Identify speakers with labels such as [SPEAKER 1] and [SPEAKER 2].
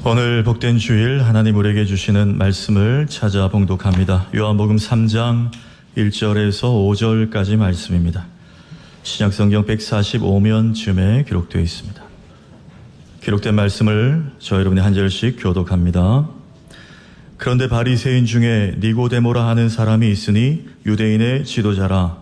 [SPEAKER 1] 오늘 복된 주일 하나님 우리에게 주시는 말씀을 찾아 봉독합니다. 요한복음 3장 1절에서 5절까지 말씀입니다. 신약성경 145면쯤에 기록되어 있습니다. 기록된 말씀을 저 여러분이 한 절씩 교독합니다. 그런데 바리새인 중에 니고데모라 하는 사람이 있으니 유대인의 지도자라.